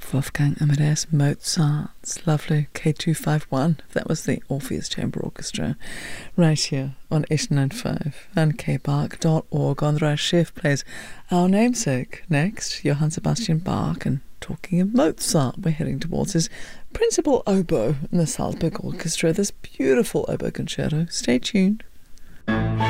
Wolfgang Amadeus Mozart's lovely K251. That was the Orpheus Chamber Orchestra, right here on 895 and kbark.org. Andreas Schiff plays our namesake. Next, Johann Sebastian Bach, and talking of Mozart, we're heading towards his principal oboe in the Salzburg Orchestra, this beautiful oboe concerto. Stay tuned.